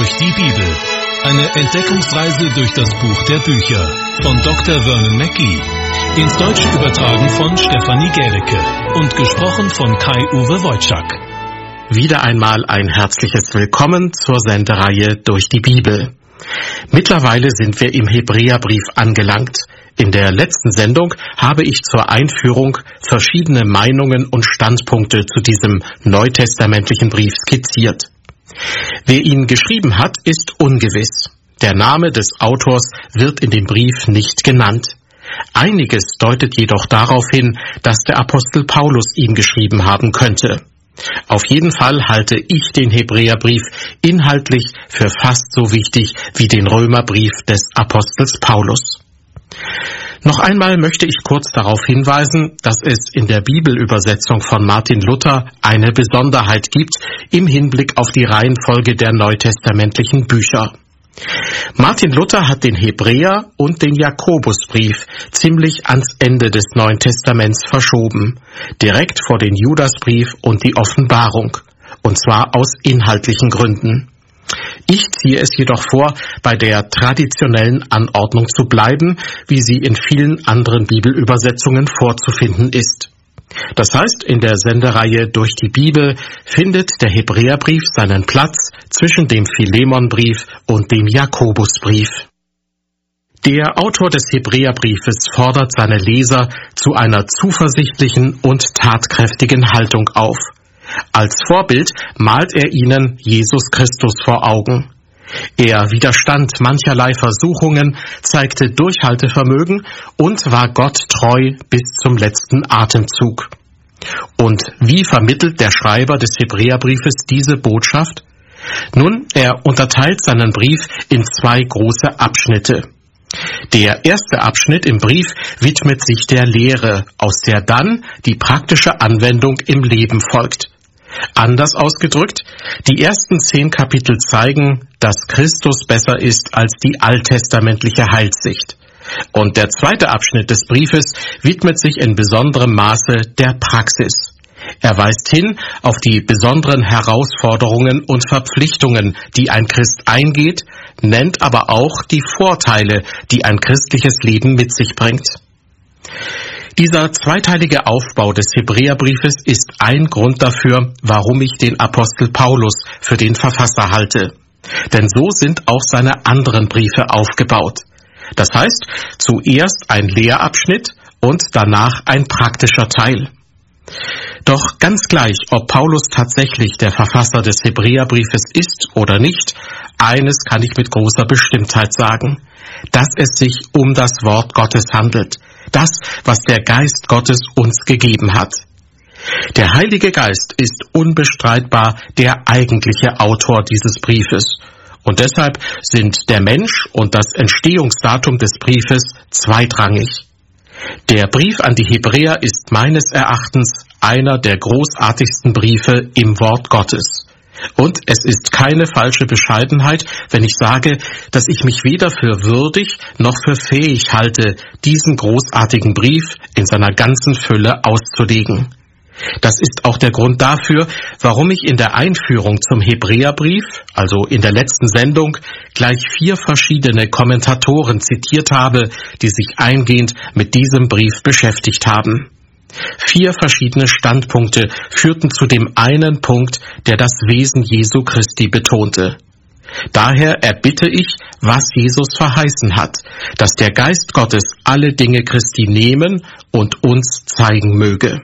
durch die Bibel. Eine Entdeckungsreise durch das Buch der Bücher von Dr. Vernon Mackey. Ins Deutsche übertragen von Stefanie Gädecke und gesprochen von Kai-Uwe Wojczak. Wieder einmal ein herzliches Willkommen zur Sendereihe durch die Bibel. Mittlerweile sind wir im Hebräerbrief angelangt. In der letzten Sendung habe ich zur Einführung verschiedene Meinungen und Standpunkte zu diesem neutestamentlichen Brief skizziert. Wer ihn geschrieben hat, ist ungewiss. Der Name des Autors wird in dem Brief nicht genannt. Einiges deutet jedoch darauf hin, dass der Apostel Paulus ihn geschrieben haben könnte. Auf jeden Fall halte ich den Hebräerbrief inhaltlich für fast so wichtig wie den Römerbrief des Apostels Paulus. Noch einmal möchte ich kurz darauf hinweisen, dass es in der Bibelübersetzung von Martin Luther eine Besonderheit gibt im Hinblick auf die Reihenfolge der neutestamentlichen Bücher. Martin Luther hat den Hebräer- und den Jakobusbrief ziemlich ans Ende des Neuen Testaments verschoben, direkt vor den Judasbrief und die Offenbarung, und zwar aus inhaltlichen Gründen. Ich ziehe es jedoch vor, bei der traditionellen Anordnung zu bleiben, wie sie in vielen anderen Bibelübersetzungen vorzufinden ist. Das heißt, in der Sendereihe durch die Bibel findet der Hebräerbrief seinen Platz zwischen dem Philemonbrief und dem Jakobusbrief. Der Autor des Hebräerbriefes fordert seine Leser zu einer zuversichtlichen und tatkräftigen Haltung auf. Als Vorbild malt er ihnen Jesus Christus vor Augen. Er widerstand mancherlei Versuchungen, zeigte Durchhaltevermögen und war Gott treu bis zum letzten Atemzug. Und wie vermittelt der Schreiber des Hebräerbriefes diese Botschaft? Nun, er unterteilt seinen Brief in zwei große Abschnitte. Der erste Abschnitt im Brief widmet sich der Lehre, aus der dann die praktische Anwendung im Leben folgt. Anders ausgedrückt, die ersten 10 Kapitel zeigen, dass Christus besser ist als die alttestamentliche Heilssicht. Und der zweite Abschnitt des Briefes widmet sich in besonderem Maße der Praxis. Er weist hin auf die besonderen Herausforderungen und Verpflichtungen, die ein Christ eingeht, nennt aber auch die Vorteile, die ein christliches Leben mit sich bringt. Dieser zweiteilige Aufbau des Hebräerbriefes ist ein Grund dafür, warum ich den Apostel Paulus für den Verfasser halte. Denn so sind auch seine anderen Briefe aufgebaut. Das heißt, zuerst ein Lehrabschnitt und danach ein praktischer Teil. Doch ganz gleich, ob Paulus tatsächlich der Verfasser des Hebräerbriefes ist oder nicht, eines kann ich mit großer Bestimmtheit sagen, dass es sich um das Wort Gottes handelt. Das, was der Geist Gottes uns gegeben hat. Der Heilige Geist ist unbestreitbar der eigentliche Autor dieses Briefes. Und deshalb sind der Mensch und das Entstehungsdatum des Briefes zweitrangig. Der Brief an die Hebräer ist meines Erachtens einer der großartigsten Briefe im Wort Gottes. Und es ist keine falsche Bescheidenheit, wenn ich sage, dass ich mich weder für würdig noch für fähig halte, diesen großartigen Brief in seiner ganzen Fülle auszulegen. Das ist auch der Grund dafür, warum ich in der Einführung zum Hebräerbrief, also in der letzten Sendung, gleich 4 verschiedene Kommentatoren zitiert habe, die sich eingehend mit diesem Brief beschäftigt haben. 4 verschiedene Standpunkte führten zu dem einen Punkt, der das Wesen Jesu Christi betonte. Daher erbitte ich, was Jesus verheißen hat, dass der Geist Gottes alle Dinge Christi nehmen und uns zeigen möge.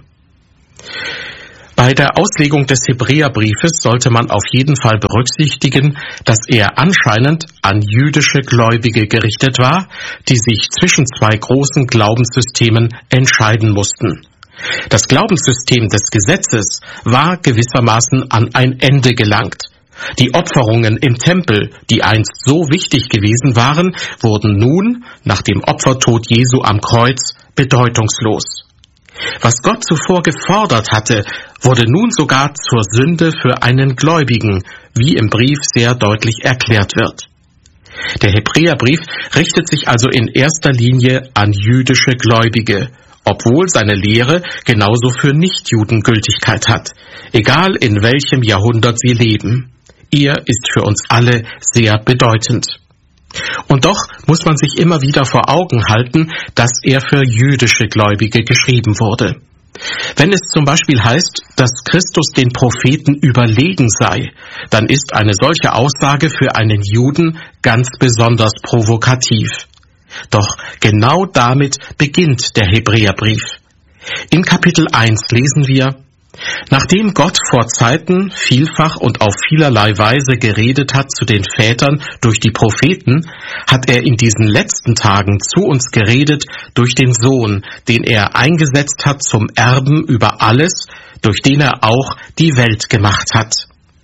Bei der Auslegung des Hebräerbriefes sollte man auf jeden Fall berücksichtigen, dass er anscheinend an jüdische Gläubige gerichtet war, die sich zwischen 2 großen Glaubenssystemen entscheiden mussten. Das Glaubenssystem des Gesetzes war gewissermaßen an ein Ende gelangt. Die Opferungen im Tempel, die einst so wichtig gewesen waren, wurden nun, nach dem Opfertod Jesu am Kreuz, bedeutungslos. Was Gott zuvor gefordert hatte, wurde nun sogar zur Sünde für einen Gläubigen, wie im Brief sehr deutlich erklärt wird. Der Hebräerbrief richtet sich also in erster Linie an jüdische Gläubige, obwohl seine Lehre genauso für Nichtjuden Gültigkeit hat, egal in welchem Jahrhundert sie leben. Er ist für uns alle sehr bedeutend. Und doch muss man sich immer wieder vor Augen halten, dass er für jüdische Gläubige geschrieben wurde. Wenn es zum Beispiel heißt, dass Christus den Propheten überlegen sei, dann ist eine solche Aussage für einen Juden ganz besonders provokativ. Doch genau damit beginnt der Hebräerbrief. In Kapitel 1 lesen wir: Nachdem Gott vor Zeiten vielfach und auf vielerlei Weise geredet hat zu den Vätern durch die Propheten, hat er in diesen letzten Tagen zu uns geredet durch den Sohn, den er eingesetzt hat zum Erben über alles, durch den er auch die Welt gemacht hat.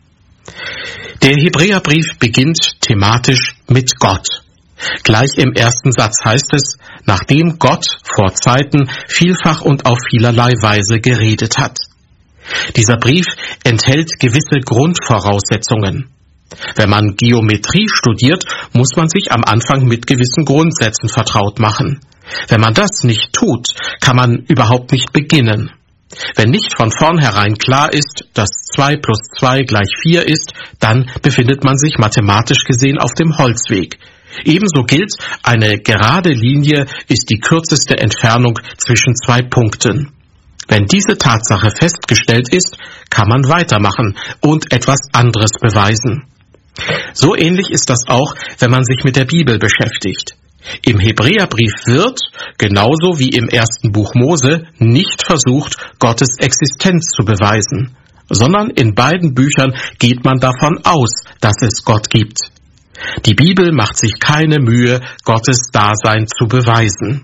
Der Hebräerbrief beginnt thematisch mit Gott. Gleich im ersten Satz heißt es: Nachdem Gott vor Zeiten vielfach und auf vielerlei Weise geredet hat. Dieser Brief enthält gewisse Grundvoraussetzungen. Wenn man Geometrie studiert, muss man sich am Anfang mit gewissen Grundsätzen vertraut machen. Wenn man das nicht tut, kann man überhaupt nicht beginnen. Wenn nicht von vornherein klar ist, dass 2 plus 2 gleich 4 ist, dann befindet man sich mathematisch gesehen auf dem Holzweg. Ebenso gilt, eine gerade Linie ist die kürzeste Entfernung zwischen 2 Punkten. Wenn diese Tatsache festgestellt ist, kann man weitermachen und etwas anderes beweisen. So ähnlich ist das auch, wenn man sich mit der Bibel beschäftigt. Im Hebräerbrief wird, genauso wie im ersten Buch Mose, nicht versucht, Gottes Existenz zu beweisen, sondern in beiden Büchern geht man davon aus, dass es Gott gibt. Die Bibel macht sich keine Mühe, Gottes Dasein zu beweisen.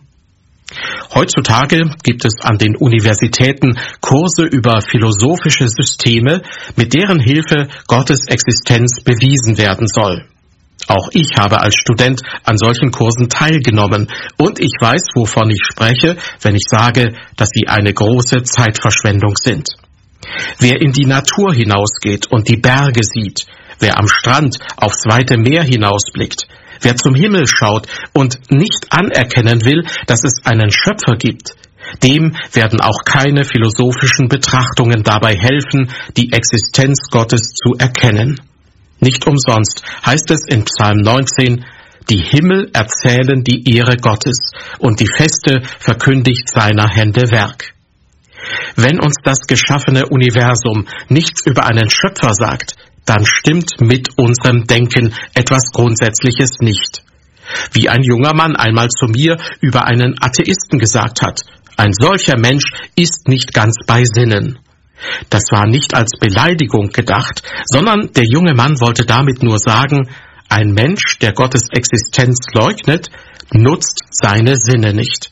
Heutzutage gibt es an den Universitäten Kurse über philosophische Systeme, mit deren Hilfe Gottes Existenz bewiesen werden soll. Auch ich habe als Student an solchen Kursen teilgenommen und ich weiß, wovon ich spreche, wenn ich sage, dass sie eine große Zeitverschwendung sind. Wer in die Natur hinausgeht und die Berge sieht, wer am Strand aufs weite Meer hinausblickt, wer zum Himmel schaut und nicht anerkennen will, dass es einen Schöpfer gibt, dem werden auch keine philosophischen Betrachtungen dabei helfen, die Existenz Gottes zu erkennen. Nicht umsonst heißt es in Psalm 19, die Himmel erzählen die Ehre Gottes und die Feste verkündigt seiner Hände Werk. Wenn uns das geschaffene Universum nichts über einen Schöpfer sagt, dann stimmt mit unserem Denken etwas Grundsätzliches nicht. Wie ein junger Mann einmal zu mir über einen Atheisten gesagt hat: Ein solcher Mensch ist nicht ganz bei Sinnen. Das war nicht als Beleidigung gedacht, sondern der junge Mann wollte damit nur sagen, ein Mensch, der Gottes Existenz leugnet, nutzt seine Sinne nicht.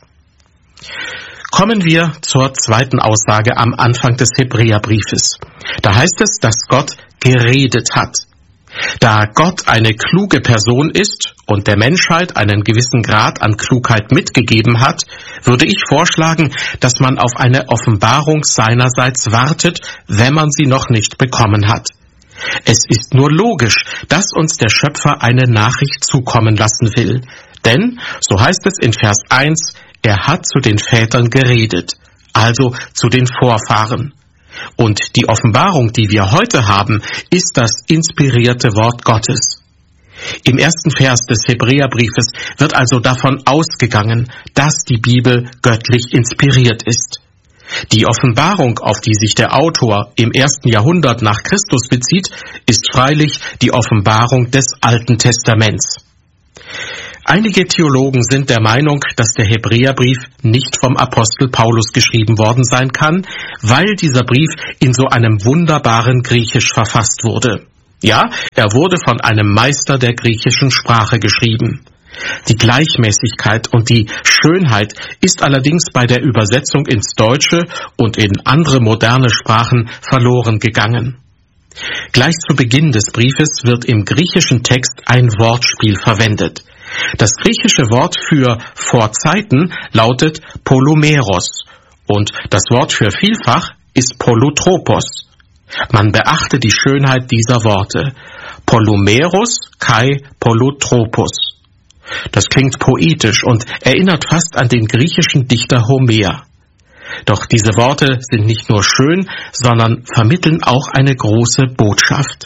Kommen wir zur zweiten Aussage am Anfang des Hebräerbriefes. Da heißt es, dass Gott geredet hat. Da Gott eine kluge Person ist und der Menschheit einen gewissen Grad an Klugheit mitgegeben hat, würde ich vorschlagen, dass man auf eine Offenbarung seinerseits wartet, wenn man sie noch nicht bekommen hat. Es ist nur logisch, dass uns der Schöpfer eine Nachricht zukommen lassen will. Denn, so heißt es in Vers 1, er hat zu den Vätern geredet, also zu den Vorfahren. Und die Offenbarung, die wir heute haben, ist das inspirierte Wort Gottes. Im ersten Vers des Hebräerbriefes wird also davon ausgegangen, dass die Bibel göttlich inspiriert ist. Die Offenbarung, auf die sich der Autor im 1. Jahrhundert nach Christus bezieht, ist freilich die Offenbarung des Alten Testaments. Einige Theologen sind der Meinung, dass der Hebräerbrief nicht vom Apostel Paulus geschrieben worden sein kann, weil dieser Brief in so einem wunderbaren Griechisch verfasst wurde. Ja, er wurde von einem Meister der griechischen Sprache geschrieben. Die Gleichmäßigkeit und die Schönheit ist allerdings bei der Übersetzung ins Deutsche und in andere moderne Sprachen verloren gegangen. Gleich zu Beginn des Briefes wird im griechischen Text ein Wortspiel verwendet. Das griechische Wort für vor Zeiten lautet Polumeros und das Wort für vielfach ist Polutropos. Man beachte die Schönheit dieser Worte. Polumeros kai Polutropos. Das klingt poetisch und erinnert fast an den griechischen Dichter Homer. Doch diese Worte sind nicht nur schön, sondern vermitteln auch eine große Botschaft.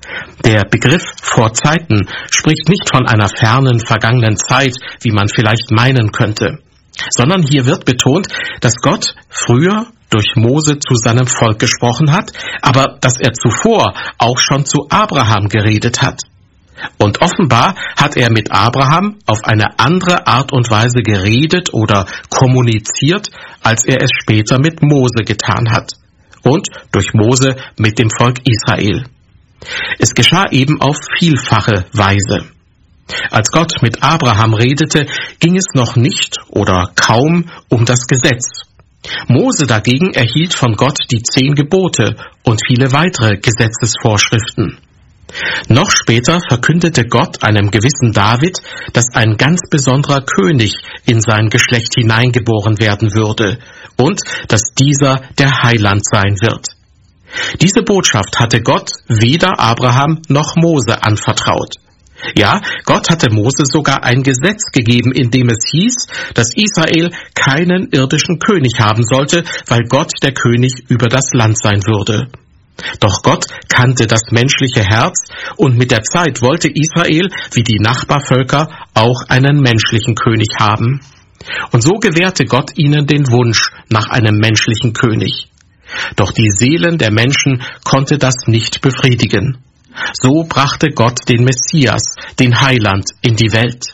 Der Begriff vor Zeiten spricht nicht von einer fernen, vergangenen Zeit, wie man vielleicht meinen könnte, sondern hier wird betont, dass Gott früher durch Mose zu seinem Volk gesprochen hat, aber dass er zuvor auch schon zu Abraham geredet hat. Und offenbar hat er mit Abraham auf eine andere Art und Weise geredet oder kommuniziert, als er es später mit Mose getan hat. Und durch Mose mit dem Volk Israel. Es geschah eben auf vielfache Weise. Als Gott mit Abraham redete, ging es noch nicht oder kaum um das Gesetz. Mose dagegen erhielt von Gott die 10 Gebote und viele weitere Gesetzesvorschriften. Noch später verkündete Gott einem gewissen David, dass ein ganz besonderer König in sein Geschlecht hineingeboren werden würde und dass dieser der Heiland sein wird. Diese Botschaft hatte Gott weder Abraham noch Mose anvertraut. Ja, Gott hatte Mose sogar ein Gesetz gegeben, in dem es hieß, dass Israel keinen irdischen König haben sollte, weil Gott der König über das Land sein würde. Doch Gott kannte das menschliche Herz und mit der Zeit wollte Israel, wie die Nachbarvölker, auch einen menschlichen König haben. Und so gewährte Gott ihnen den Wunsch nach einem menschlichen König. Doch die Seelen der Menschen konnte das nicht befriedigen. So brachte Gott den Messias, den Heiland, in die Welt.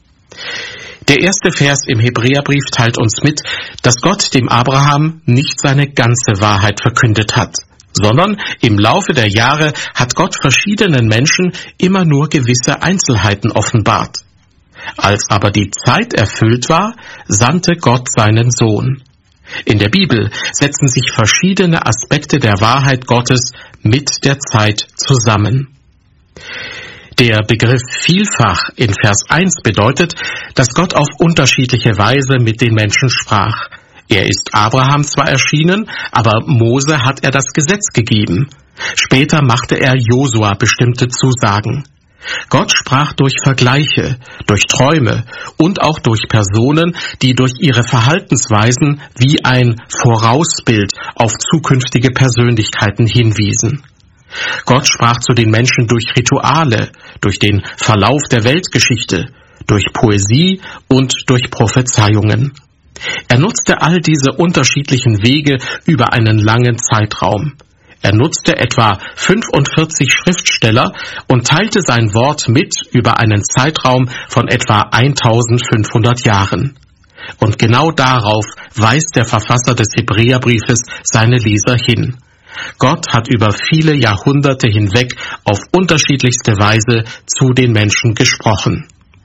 Der erste Vers im Hebräerbrief teilt uns mit, dass Gott dem Abraham nicht seine ganze Wahrheit verkündet hat, sondern im Laufe der Jahre hat Gott verschiedenen Menschen immer nur gewisse Einzelheiten offenbart. Als aber die Zeit erfüllt war, sandte Gott seinen Sohn. In der Bibel setzen sich verschiedene Aspekte der Wahrheit Gottes mit der Zeit zusammen. Der Begriff vielfach in Vers 1 bedeutet, dass Gott auf unterschiedliche Weise mit den Menschen sprach. Er ist Abraham zwar erschienen, aber Mose hat er das Gesetz gegeben. Später machte er Josua bestimmte Zusagen. Gott sprach durch Vergleiche, durch Träume und auch durch Personen, die durch ihre Verhaltensweisen wie ein Vorausbild auf zukünftige Persönlichkeiten hinwiesen. Gott sprach zu den Menschen durch Rituale, durch den Verlauf der Weltgeschichte, durch Poesie und durch Prophezeiungen. Er nutzte all diese unterschiedlichen Wege über einen langen Zeitraum. Er nutzte etwa 45 Schriftsteller und teilte sein Wort mit über einen Zeitraum von etwa 1500 Jahren. Und genau darauf weist der Verfasser des Hebräerbriefes seine Leser hin. Gott hat über viele Jahrhunderte hinweg auf unterschiedlichste Weise zu den Menschen gesprochen.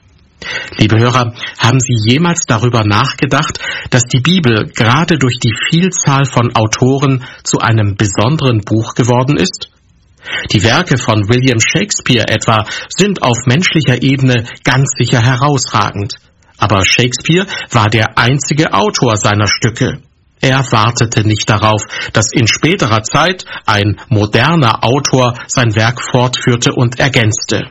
Liebe Hörer, haben Sie jemals darüber nachgedacht, dass die Bibel gerade durch die Vielzahl von Autoren zu einem besonderen Buch geworden ist? Die Werke von William Shakespeare etwa sind auf menschlicher Ebene ganz sicher herausragend. Aber Shakespeare war der einzige Autor seiner Stücke. Er wartete nicht darauf, dass in späterer Zeit ein moderner Autor sein Werk fortführte und ergänzte.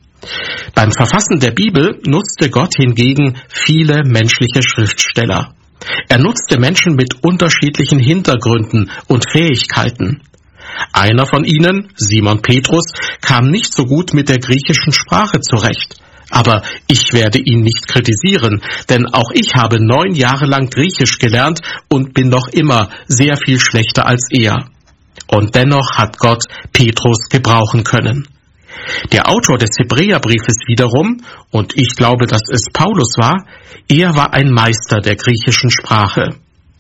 Beim Verfassen der Bibel nutzte Gott hingegen viele menschliche Schriftsteller. Er nutzte Menschen mit unterschiedlichen Hintergründen und Fähigkeiten. Einer von ihnen, Simon Petrus, kam nicht so gut mit der griechischen Sprache zurecht. Aber ich werde ihn nicht kritisieren, denn auch ich habe 9 Jahre lang Griechisch gelernt und bin noch immer sehr viel schlechter als er. Und dennoch hat Gott Petrus gebrauchen können. Der Autor des Hebräerbriefes wiederum, und ich glaube, dass es Paulus war, er war ein Meister der griechischen Sprache.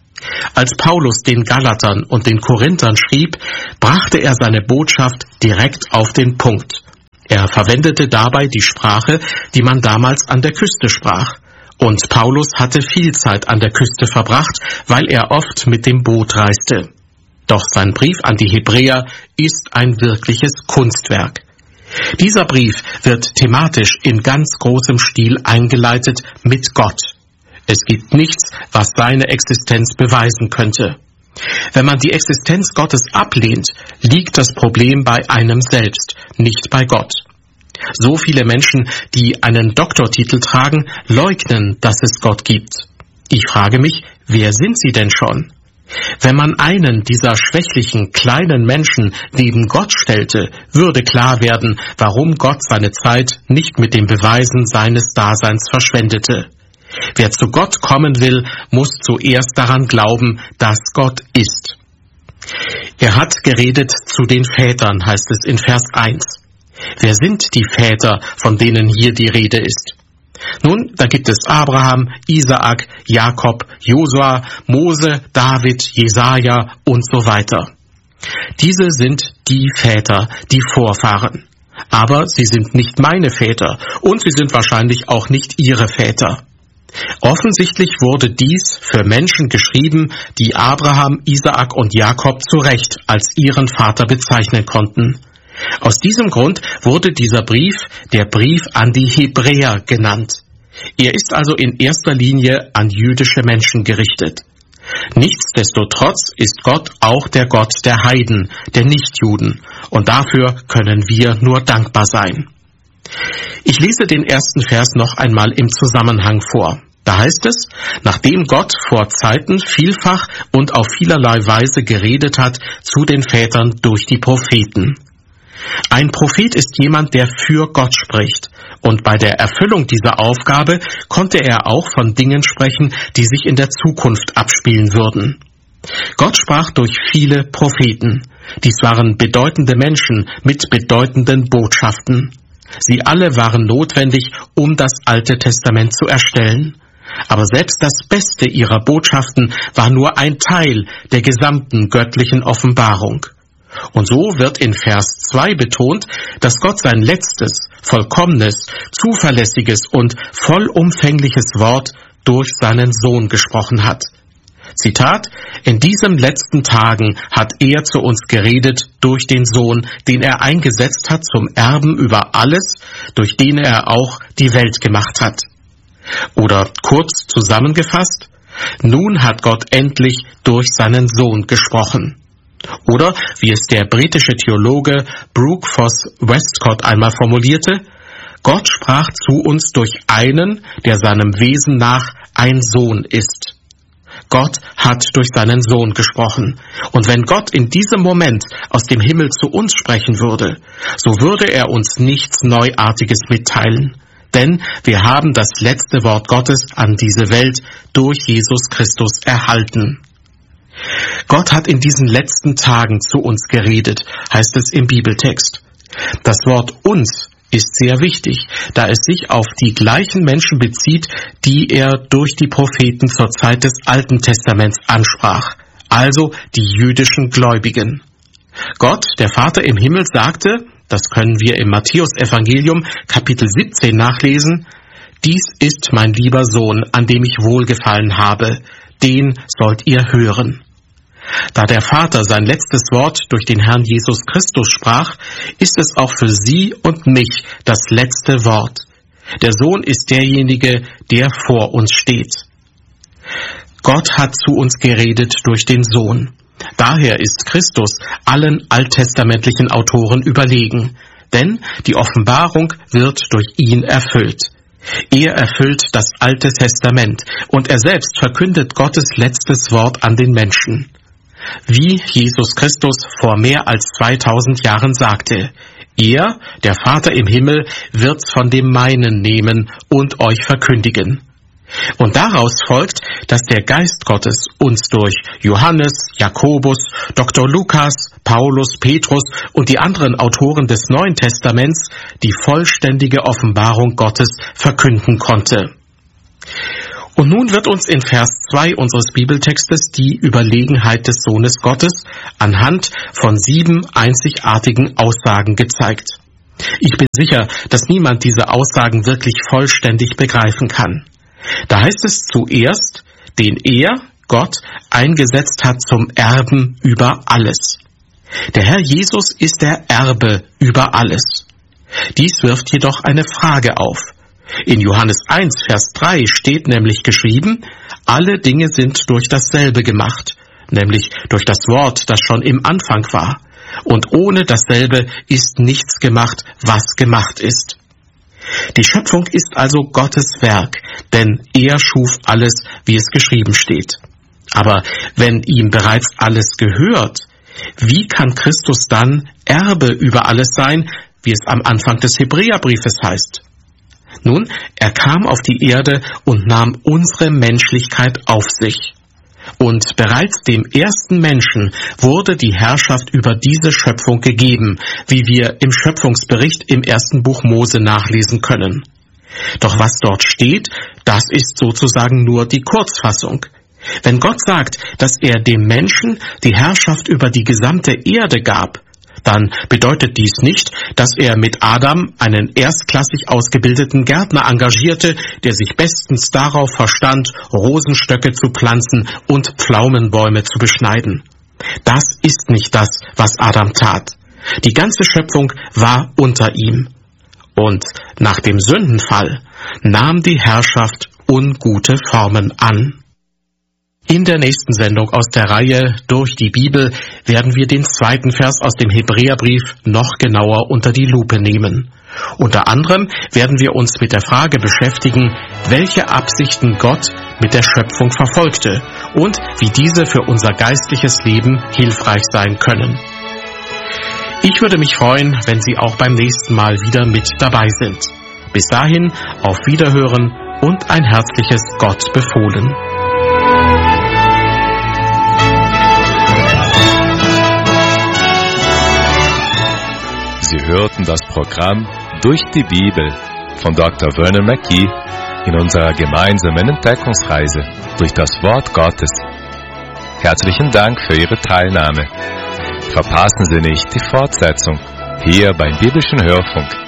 Als Paulus den Galatern und den Korinthern schrieb, brachte er seine Botschaft direkt auf den Punkt. Er verwendete dabei die Sprache, die man damals an der Küste sprach. Und Paulus hatte viel Zeit an der Küste verbracht, weil er oft mit dem Boot reiste. Doch sein Brief an die Hebräer ist ein wirkliches Kunstwerk. Dieser Brief wird thematisch in ganz großem Stil eingeleitet mit Gott. Es gibt nichts, was seine Existenz beweisen könnte. Wenn man die Existenz Gottes ablehnt, liegt das Problem bei einem selbst, nicht bei Gott. So viele Menschen, die einen Doktortitel tragen, leugnen, dass es Gott gibt. Ich frage mich, wer sind sie denn schon? Wenn man einen dieser schwächlichen, kleinen Menschen neben Gott stellte, würde klar werden, warum Gott seine Zeit nicht mit dem Beweisen seines Daseins verschwendete. Wer zu Gott kommen will, muss zuerst daran glauben, dass Gott ist. Er hat geredet zu den Vätern, heißt es in Vers 1. Wer sind die Väter, von denen hier die Rede ist? Nun, da gibt es Abraham, Isaak, Jakob, Josua, Mose, David, Jesaja und so weiter. Diese sind die Väter, die Vorfahren. Aber sie sind nicht meine Väter und sie sind wahrscheinlich auch nicht ihre Väter. Offensichtlich wurde dies für Menschen geschrieben, die Abraham, Isaak und Jakob zu Recht als ihren Vater bezeichnen konnten. Aus diesem Grund wurde dieser Brief der Brief an die Hebräer genannt. Er ist also in erster Linie an jüdische Menschen gerichtet. Nichtsdestotrotz ist Gott auch der Gott der Heiden, der Nichtjuden, und dafür können wir nur dankbar sein. Ich lese den ersten Vers noch einmal im Zusammenhang vor. Da heißt es, nachdem Gott vor Zeiten vielfach und auf vielerlei Weise geredet hat zu den Vätern durch die Propheten. Ein Prophet ist jemand, der für Gott spricht, und bei der Erfüllung dieser Aufgabe konnte er auch von Dingen sprechen, die sich in der Zukunft abspielen würden. Gott sprach durch viele Propheten. Dies waren bedeutende Menschen mit bedeutenden Botschaften. Sie alle waren notwendig, um das Alte Testament zu erstellen. Aber selbst das Beste ihrer Botschaften war nur ein Teil der gesamten göttlichen Offenbarung. Und so wird in Vers 2 betont, dass Gott sein letztes, vollkommenes, zuverlässiges und vollumfängliches Wort durch seinen Sohn gesprochen hat. Zitat, in diesen letzten Tagen hat er zu uns geredet durch den Sohn, den er eingesetzt hat zum Erben über alles, durch den er auch die Welt gemacht hat. Oder kurz zusammengefasst, nun hat Gott endlich durch seinen Sohn gesprochen. Oder, wie es der britische Theologe Brooke Foss Westcott einmal formulierte, Gott sprach zu uns durch einen, der seinem Wesen nach ein Sohn ist. Gott hat durch seinen Sohn gesprochen. Und wenn Gott in diesem Moment aus dem Himmel zu uns sprechen würde, so würde er uns nichts Neuartiges mitteilen. Denn wir haben das letzte Wort Gottes an diese Welt durch Jesus Christus erhalten. Gott hat in diesen letzten Tagen zu uns geredet, heißt es im Bibeltext. Das Wort uns ist sehr wichtig, da es sich auf die gleichen Menschen bezieht, die er durch die Propheten zur Zeit des Alten Testaments ansprach, also die jüdischen Gläubigen. Gott, der Vater im Himmel, sagte, das können wir im Matthäus-Evangelium Kapitel 17 nachlesen, dies ist mein lieber Sohn, an dem ich wohlgefallen habe, den sollt ihr hören. Da der Vater sein letztes Wort durch den Herrn Jesus Christus sprach, ist es auch für Sie und mich das letzte Wort. Der Sohn ist derjenige, der vor uns steht. Gott hat zu uns geredet durch den Sohn. Daher ist Christus allen alttestamentlichen Autoren überlegen, denn die Offenbarung wird durch ihn erfüllt. Er erfüllt das Alte Testament und er selbst verkündet Gottes letztes Wort an den Menschen. Wie Jesus Christus vor mehr als 2000 Jahren sagte, er, der Vater im Himmel, wird's von dem Meinen nehmen und euch verkündigen. Und daraus folgt, dass der Geist Gottes uns durch Johannes, Jakobus, Dr. Lukas, Paulus, Petrus und die anderen Autoren des Neuen Testaments die vollständige Offenbarung Gottes verkünden konnte. Und nun wird uns in Vers 2 unseres Bibeltextes die Überlegenheit des Sohnes Gottes anhand von 7 einzigartigen Aussagen gezeigt. Ich bin sicher, dass niemand diese Aussagen wirklich vollständig begreifen kann. Da heißt es zuerst, den er, Gott, eingesetzt hat zum Erben über alles. Der Herr Jesus ist der Erbe über alles. Dies wirft jedoch eine Frage auf. In Johannes 1, Vers 3 steht nämlich geschrieben, alle Dinge sind durch dasselbe gemacht, nämlich durch das Wort, das schon im Anfang war. Und ohne dasselbe ist nichts gemacht, was gemacht ist. Die Schöpfung ist also Gottes Werk, denn er schuf alles, wie es geschrieben steht. Aber wenn ihm bereits alles gehört, wie kann Christus dann Erbe über alles sein, wie es am Anfang des Hebräerbriefes heißt? Nun, er kam auf die Erde und nahm unsere Menschlichkeit auf sich. Und bereits dem ersten Menschen wurde die Herrschaft über diese Schöpfung gegeben, wie wir im Schöpfungsbericht im 1. Buch Mose nachlesen können. Doch was dort steht, das ist sozusagen nur die Kurzfassung. Wenn Gott sagt, dass er dem Menschen die Herrschaft über die gesamte Erde gab, dann bedeutet dies nicht, dass er mit Adam einen erstklassig ausgebildeten Gärtner engagierte, der sich bestens darauf verstand, Rosenstöcke zu pflanzen und Pflaumenbäume zu beschneiden. Das ist nicht das, was Adam tat. Die ganze Schöpfung war unter ihm. Und nach dem Sündenfall nahm die Herrschaft ungute Formen an. In der nächsten Sendung aus der Reihe Durch die Bibel werden wir den 2. Vers aus dem Hebräerbrief noch genauer unter die Lupe nehmen. Unter anderem werden wir uns mit der Frage beschäftigen, welche Absichten Gott mit der Schöpfung verfolgte und wie diese für unser geistliches Leben hilfreich sein können. Ich würde mich freuen, wenn Sie auch beim nächsten Mal wieder mit dabei sind. Bis dahin, auf Wiederhören und ein herzliches Gott befohlen. Sie hörten das Programm Durch die Bibel von Dr. Vernon Mackey in unserer gemeinsamen Entdeckungsreise durch das Wort Gottes. Herzlichen Dank für Ihre Teilnahme. Verpassen Sie nicht die Fortsetzung hier beim Biblischen Hörfunk